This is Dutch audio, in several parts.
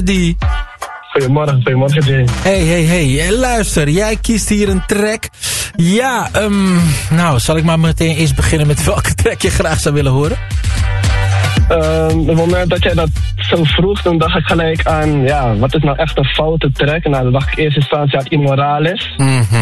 Die. Goedemorgen Jay. Hey, luister, jij kiest hier een track. Ja, nou, zal ik maar meteen eerst beginnen met welke track je graag zou willen horen? Op het moment dat jij dat zo vroeg, toen dacht ik gelijk aan, ja, wat is nou echt een foute track? Nou, dan dacht ik in eerste instantie aan Immorales.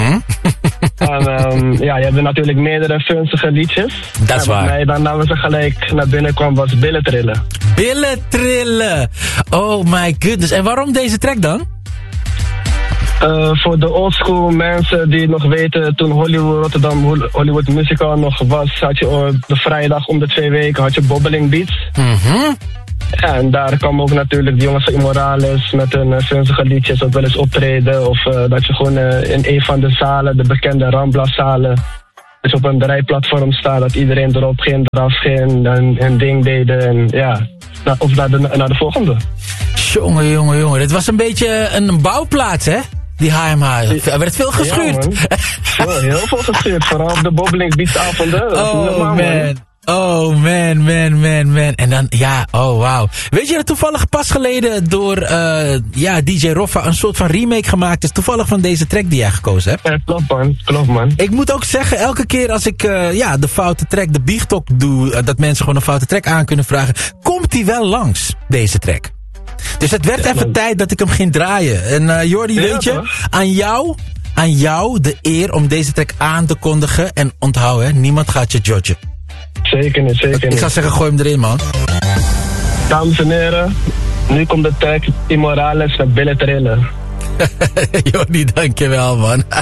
En ja, je hebt natuurlijk meerdere funstige liedjes. Dat is waar. Nee, dan namen ze gelijk naar binnen kwam was Billen Trillen. Billen Trillen! Oh my goodness. En waarom deze track dan? Voor de oldschool mensen die nog weten, toen Hollywood Musical nog was, had je op de vrijdag om de 2 weken had je Bobbeling Beats. Ja, en daar kwam ook natuurlijk de jongens van Immorales met hun funstige liedjes ook wel eens optreden. Of dat je gewoon in een van de zalen, de bekende Rambla-zalen, dus op een rijplatform staat, dat iedereen erop ging, eraf ging en een ding deden. En ja, of naar de volgende. Jongen. Dit was een beetje een bouwplaats, hè? Die HMH. Er werd veel geschuurd. Ja, heel veel geschuurd. Vooral op de Bobbeling Beats avonden. Oh man. En dan, ja, oh wow. Weet je dat toevallig pas geleden door DJ Roffa een soort van remake gemaakt is? Toevallig van deze track die jij gekozen hebt. Ja, klopt man. Ik moet ook zeggen, elke keer als ik de foute track, de biechttok doe, dat mensen gewoon een foute track aan kunnen vragen, komt die wel langs, deze track. Dus het werd even tijd dat ik hem ging draaien. En Jordi, weet je, aan jou de eer om deze track aan te kondigen. En onthoud, hè, niemand gaat je judgen. Zeker niet. Ik zou zeggen, gooi hem erin, man. Dames en heren, nu komt de track Immorales met Billen Trillen. Jordi, dankjewel, man.